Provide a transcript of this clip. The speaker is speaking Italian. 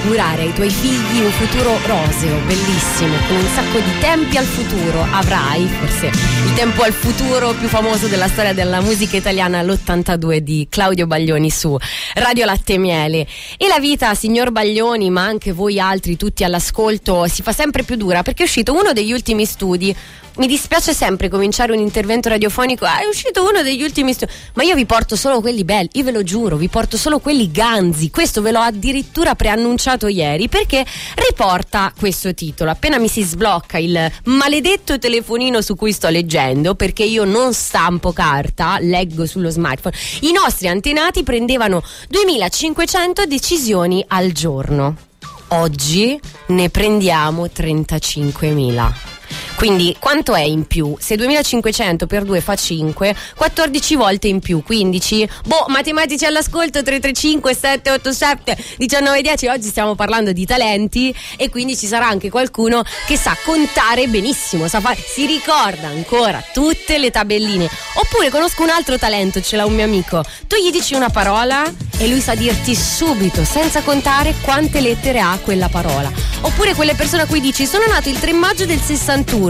augurare ai tuoi figli un futuro roseo, bellissimo, con un sacco di tempi al futuro. Avrai forse il tempo al futuro più famoso della storia della musica italiana, l'82 di Claudio Baglioni su Radio Latte e Miele. E la vita, signor Baglioni, ma anche voi altri tutti all'ascolto, si fa sempre più dura, perché è uscito uno degli ultimi studi. Mi dispiace sempre cominciare un intervento radiofonico, è uscito uno degli ultimi studi, ma io vi porto solo quelli belli, io ve lo giuro, vi porto solo quelli ganzi. Questo ve l'ho addirittura preannunciato ieri, perché riporta questo titolo. Appena mi si sblocca il maledetto telefonino su cui sto leggendo, perché io non stampo carta, leggo sullo smartphone, i nostri antenati prendevano 2500 decisioni al giorno. Oggi ne prendiamo 35.000. Quindi quanto è in più? Se 2500 per 2 fa 5, 14 volte in più, 15. Matematici all'ascolto, 335 787 1910. Oggi stiamo parlando di talenti e quindi ci sarà anche qualcuno che sa contare benissimo, si ricorda ancora tutte le tabelline. Oppure conosco un altro talento, ce l'ha un mio amico. Tu gli dici una parola e lui sa dirti subito, senza contare, quante lettere ha quella parola. Oppure quelle persone a cui dici: sono nato il 3 maggio del 61,